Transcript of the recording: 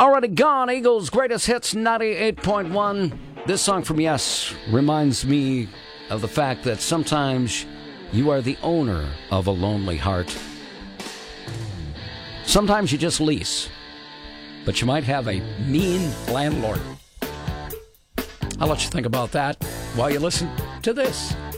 Already Gone, Eagles' Greatest Hits 98.1. This song from Yes reminds me of the fact that sometimes you are the owner of a lonely heart. Sometimes you just lease, but you might have a mean landlord. I'll let you think about that while you listen to this.